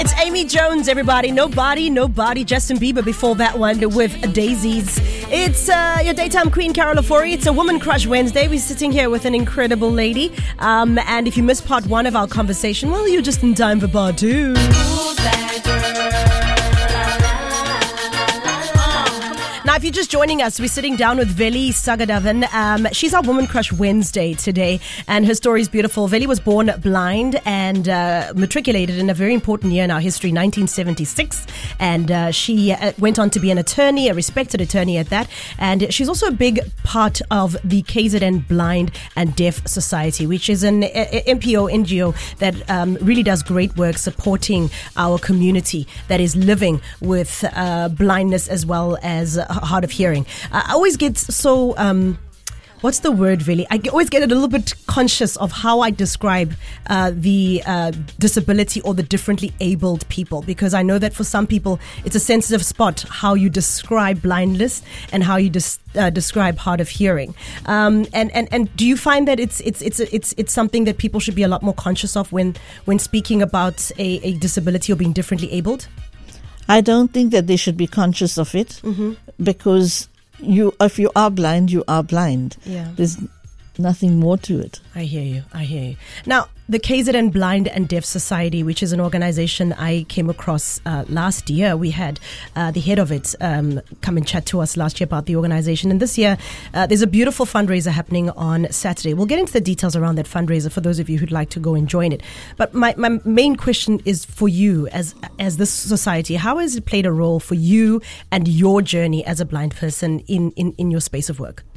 It's Amy Jones, everybody. Nobody. Justin Bieber before that one with Daisies. It's your daytime queen, Carol Ofori. It's a Woman Crush Wednesday. We're sitting here with an incredible lady. And if you missed part one of our conversation, well, you're just in time for part two. Now, if you're just joining us, we're sitting down with Veli Sagadavan. She's our Woman Crush Wednesday today, and her story is beautiful. Veli was born blind and matriculated in a very important year in our history, 1976. And she went on to be an attorney, a respected attorney at that. And she's also a big part of the KZN Blind and Deaf Society, which is an NGO that really does great work supporting our community that is living with blindness as well as hard of hearing. I always get so what's the word, really? I always get a little bit conscious of how I describe the disability or the differently abled people, because I know that for some people it's a sensitive spot how you describe blindness and how you describe hard of hearing. And do you find that it's something that people should be a lot more conscious of when speaking about a disability or being differently abled? I don't think that they should be conscious of it, because if you are blind, you are blind. Yeah. There's nothing more to it. I hear you. Now, the KZN Blind and Deaf Society, which is an organization I came across last year. We had the head of it come and chat to us last year about the organization. And this year, there's a beautiful fundraiser happening on Saturday. We'll get into the details around that fundraiser for those of you who'd like to go and join it. But my main question is for you as this society. How has it played a role for you and your journey as a blind person in your space of work?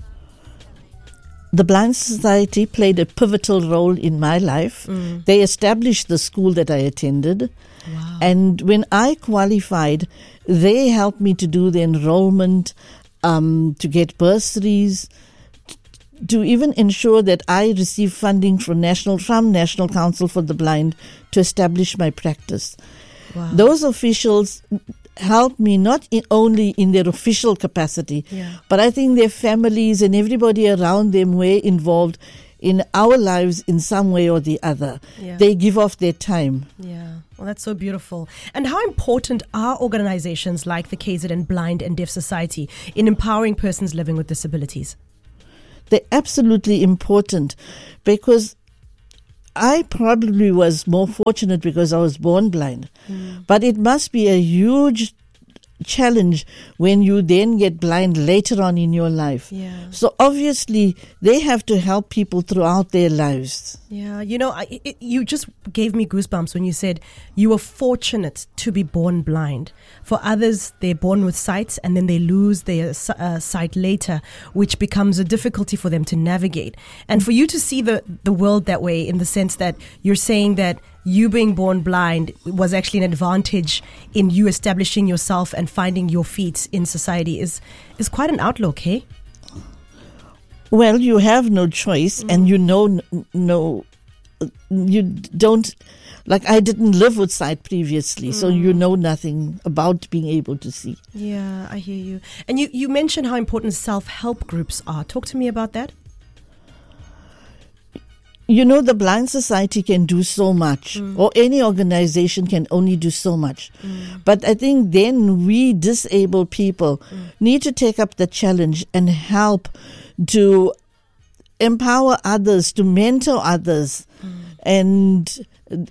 The Blind Society played a pivotal role in my life. They established the school that I attended. Wow. And when I qualified, they helped me to do the enrollment, to get bursaries, to even ensure that I receive funding from National Council for the Blind to establish my practice. Wow. Those officials helped me not only in their official capacity, but I think their families and everybody around them were involved in our lives in some way or the other. Yeah. They give off their time. Yeah, well, that's so beautiful. And how important are organizations like the KZN Blind and Deaf Society in empowering persons living with disabilities? They're absolutely important, because I probably was more fortunate because I was born blind. But it must be a huge challenge when you then get blind later on in your life. Yeah. So obviously they have to help people throughout their lives. Yeah, you just gave me goosebumps when you said you were fortunate to be born blind. For others, they're born with sight and then they lose their sight later, which becomes a difficulty for them to navigate. And for you to see the world that way, in the sense that you're saying that you being born blind was actually an advantage in you establishing yourself and finding your feet in society is quite an outlook, hey? Well, you have no choice, and you don't, like I didn't live with sight previously, so you know nothing about being able to see. Yeah, I hear you. And you mentioned how important self-help groups are. Talk to me about that. The Blind Society can do so much, or any organization can only do so much. But I think then we disabled people need to take up the challenge and help to empower others, to mentor others, and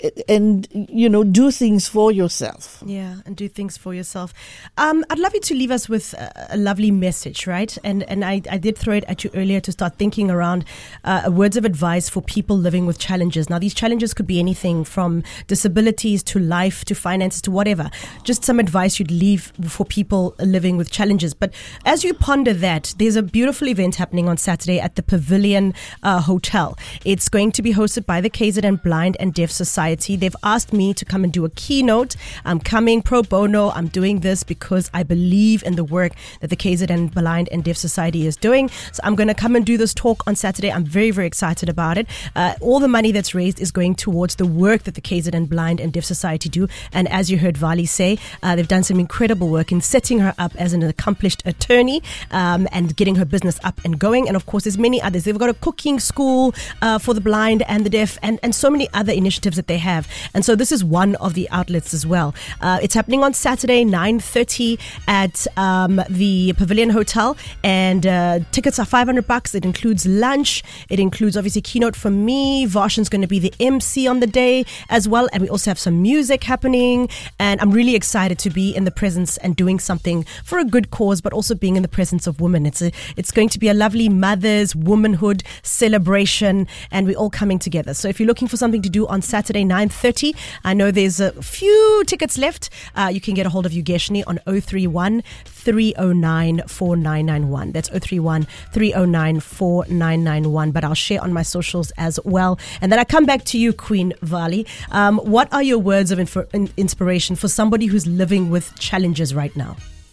do things for yourself. Yeah, and do things for yourself. I'd love you to leave us with a lovely message, right? And I did throw it at you earlier to start thinking around words of advice for people living with challenges. Now, these challenges could be anything from disabilities to life to finances to whatever. Just some advice you'd leave for people living with challenges. But as you ponder that, there's a beautiful event happening on Saturday at the Pavilion Hotel. It's going to be hosted by the KZN Blind and Deaf Society. They've asked me to come and do a keynote. I'm coming pro bono. I'm doing this because I believe in the work that the KZN Blind and Deaf Society is doing. So I'm going to come and do this talk on Saturday. I'm very, very excited about it. All the money that's raised is going towards the work that the KZN Blind and Deaf Society do. And as you heard Vali say, they've done some incredible work in setting her up as an accomplished attorney and getting her business up and going. And of course, there's many others. They've got a cooking school for the blind and the deaf and so many other initiatives that they have. And so this is one of the outlets as well. It's happening on Saturday, 9:30 at the Pavilion Hotel, and tickets are $500. It includes lunch. It includes obviously keynote from me. Varshan's going to be the MC on the day as well, and we also have some music happening. And I'm really excited to be in the presence and doing something for a good cause, but also being in the presence of women. It's going to be a lovely mother's womanhood celebration, and we're all coming together. So if you're looking for something to do on Saturday, 9:30, I know there's a few tickets left. You can get a hold of Yugeshni on 031 309 4991. That's 031 309 4991. But I'll share on my socials as well. And then I come back to you, Queen Vali. What are your words of inspiration for somebody who's living with challenges right now?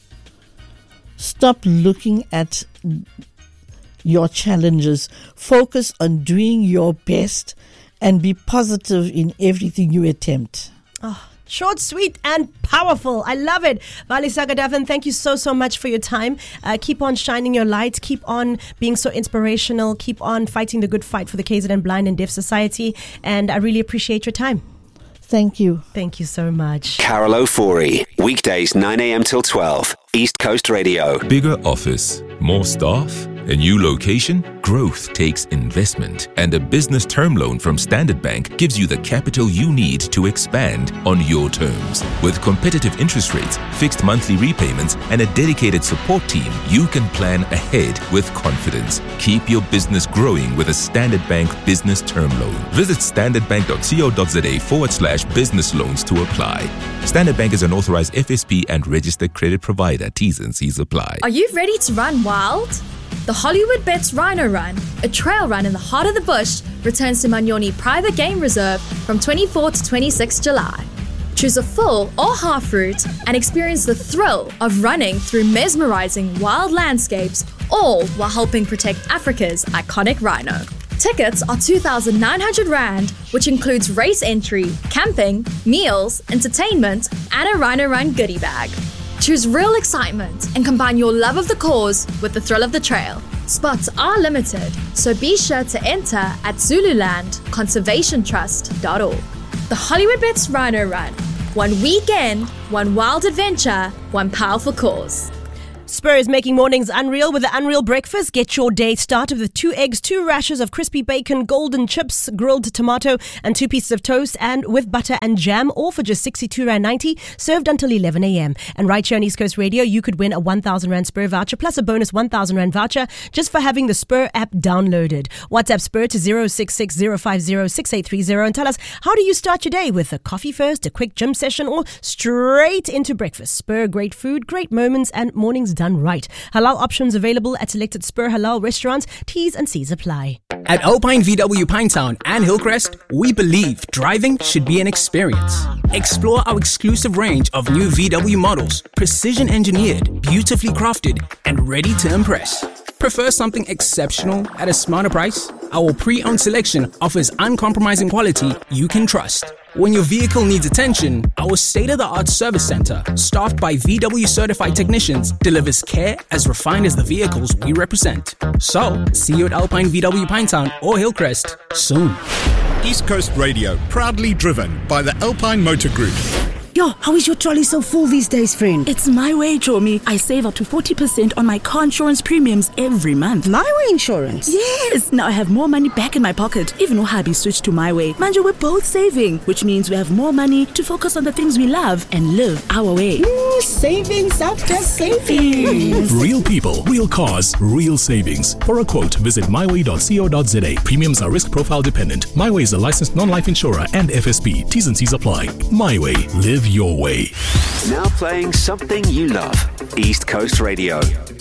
Stop looking at your challenges. Focus on doing your best and be positive in everything you attempt. Oh, short, sweet, and powerful. I love it. Vali Sagadavan, thank you so much for your time. Keep on shining your light. Keep on being so inspirational. Keep on fighting the good fight for the KZN Blind and Deaf Society. And I really appreciate your time. Thank you. Thank you so much. Carol Ofori, weekdays 9 a.m. till 12, East Coast Radio. Bigger office, more staff, a new location? Growth takes investment, and a business term loan from Standard Bank gives you the capital you need to expand on your terms. With competitive interest rates, fixed monthly repayments, and a dedicated support team, you can plan ahead with confidence. Keep your business growing with a Standard Bank business term loan. Visit standardbank.co.za/business loans to apply. Standard Bank is an authorized FSP and registered credit provider. T's and C's apply. Are you ready to run wild? The Hollywood Bets Rhino Run, a trail run in the heart of the bush, returns to Manyoni Private Game Reserve from 24 to 26 July. Choose a full or half route and experience the thrill of running through mesmerizing wild landscapes, all while helping protect Africa's iconic rhino. Tickets are 2,900 Rand, which includes race entry, camping, meals, entertainment, and a Rhino Run goodie bag. Choose real excitement and combine your love of the cause with the thrill of the trail. Spots are limited, so be sure to enter at ZululandConservationTrust.org. The Hollywood Bets Rhino Run. One weekend, one wild adventure, one powerful cause. Spur is making mornings unreal with the Unreal Breakfast. Get your day started with 2 eggs, 2 rashers of crispy bacon, golden chips, grilled tomato, and 2 pieces of toast, and with butter and jam, all for just 62 Rand 90, served until 11 a.m. And right here on East Coast Radio, you could win a 1,000 Rand Spur voucher plus a bonus 1,000 Rand voucher just for having the Spur app downloaded. WhatsApp Spur to 0660506830 and tell us, how do you start your day? With a coffee first, a quick gym session, or straight into breakfast? Spur, great food, great moments, and mornings done right. Halal options available at selected Spur Halal restaurants. T's and C's apply. At Alpine VW Pinetown and Hillcrest, we believe driving should be an experience. Explore our exclusive range of new VW models, precision engineered, beautifully crafted, and ready to impress. Prefer something exceptional at a smarter price? Our pre-owned selection offers uncompromising quality you can trust. When your vehicle needs attention, our state-of-the-art service center, staffed by VW certified technicians, delivers care as refined as the vehicles we represent. So, see you at Alpine VW Pinetown or Hillcrest soon. East Coast Radio, proudly driven by the Alpine Motor Group. Yo, how is your trolley so full these days, friend? It's My Way, Chomi. I save up to 40% on my car insurance premiums every month. My Way insurance? Yes! Now I have more money back in my pocket, even though hubby switched to My Way. Manja, we're both saving, which means we have more money to focus on the things we love and live our way. Savings after savings. Real people, real cars, real savings. For a quote, visit myway.co.za. Premiums are risk profile dependent. My Way is a licensed non-life insurer and FSP. T's and C's apply. My Way. Live your way. Now playing something you love. East Coast Radio.